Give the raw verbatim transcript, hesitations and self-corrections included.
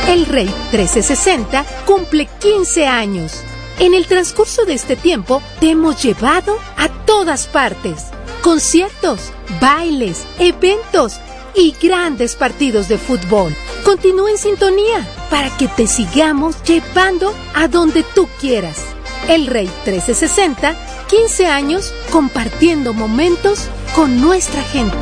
El Rey trescientos sesenta cumple quince años. En el transcurso de este tiempo te hemos llevado a todas partes. Conciertos, bailes, eventos y grandes partidos de fútbol. Continúa en sintonía para que te sigamos llevando a donde tú quieras. El Rey trescientos sesenta, quince años compartiendo momentos con nuestra gente.